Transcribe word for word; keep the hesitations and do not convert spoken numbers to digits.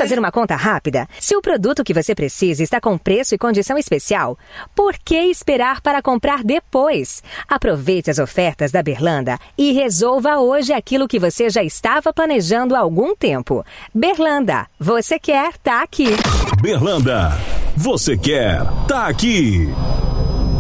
fazer uma conta rápida? Se o produto que você precisa está com preço e condição especial, por que esperar para comprar depois? Aproveite as ofertas da Berlanda e resolva hoje aquilo que você já estava planejando há algum tempo. Berlanda, você quer, tá aqui. Berlanda, você quer, tá aqui.